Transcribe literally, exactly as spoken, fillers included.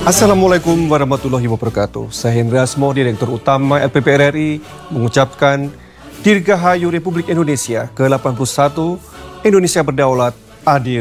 Assalamualaikum warahmatullahi wabarakatuh. Saya Hendra Asmo, Direktur Utama L P P R R I, mengucapkan Dirgahayu Republik Indonesia ke delapan puluh satu, Indonesia berdaulat, adil,